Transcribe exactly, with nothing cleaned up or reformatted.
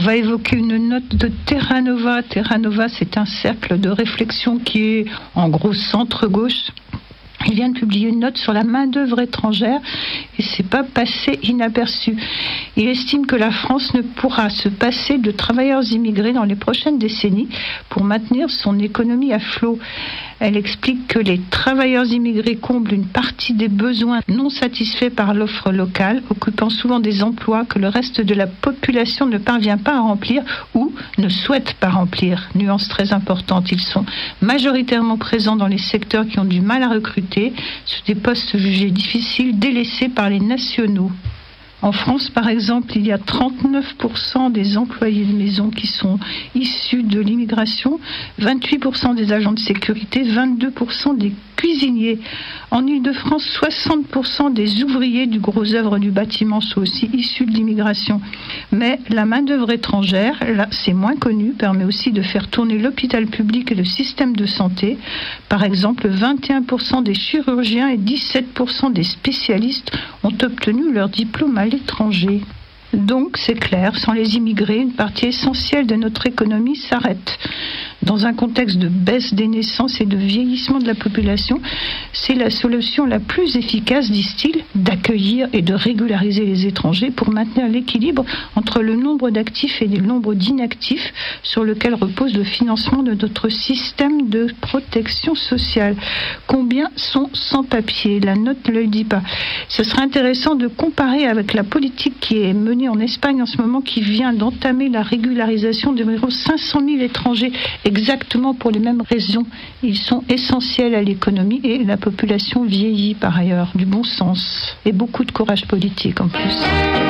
va évoquer une note de Terra Nova. Terra Nova, c'est un cercle de réflexion qui est en gros centre-gauche. Il vient de publier une note sur la main-d'œuvre étrangère et c'est pas passé inaperçu. Il estime que la France ne pourra se passer de travailleurs immigrés dans les prochaines décennies pour maintenir son économie à flot. Elle explique que les travailleurs immigrés comblent une partie des besoins non satisfaits par l'offre locale, occupant souvent des emplois que le reste de la population ne parvient pas à remplir ou ne souhaite pas remplir. Nuance très importante, ils sont majoritairement présents dans les secteurs qui ont du mal à recruter, sur des postes jugés difficiles, délaissés par les nationaux. En France, par exemple, il y a trente-neuf pour cent des employés de maison qui sont issus de l'immigration, vingt-huit pour cent des agents de sécurité, vingt-deux pour cent des cuisiniers. En Île-de-France, soixante pour cent des ouvriers du gros œuvre du bâtiment sont aussi issus de l'immigration. Mais la main-d'œuvre étrangère, là, c'est moins connu, permet aussi de faire tourner l'hôpital public et le système de santé. Par exemple, vingt et un pour cent des chirurgiens et dix-sept pour cent des spécialistes ont obtenu leur diplôme à l'étranger. Donc, c'est clair, sans les immigrés, une partie essentielle de notre économie s'arrête. Dans un contexte de baisse des naissances et de vieillissement de la population, c'est la solution la plus efficace, disent-ils, d'accueillir et de régulariser les étrangers pour maintenir l'équilibre entre le nombre d'actifs et le nombre d'inactifs sur lequel repose le financement de notre système de protection sociale. Combien sont sans papier? La note ne le dit pas. Ce serait intéressant de comparer avec la politique qui est menée en Espagne en ce moment, qui vient d'entamer la régularisation d'environ cinq cent mille étrangers, exactement pour les mêmes raisons. Ils sont essentiels à l'économie et la population vieillit par ailleurs. Du bon sens et beaucoup de courage politique en plus.